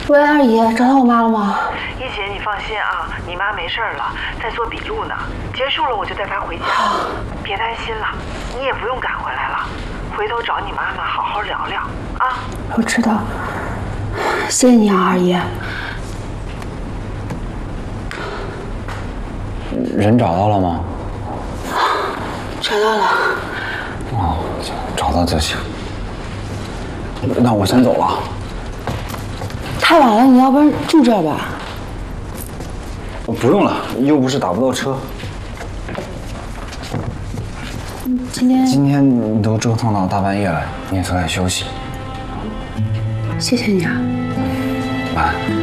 喂，二姨，找到我妈了吗？ 一姐，你放心啊，你妈没事了，在做笔录呢。结束了我就带她回家，别担心了，你也不用赶回来了，回头找你妈妈好好聊聊啊。 我知道，谢谢你啊，二姨。 人找到了吗？ 找到了。 哦，找到就行。那我先走了。 太晚了，你要不然住这儿吧？ 不用了，又不是打不到车。 今天你都折腾到大半夜了，你也早点休息。 谢谢你啊。 晚安。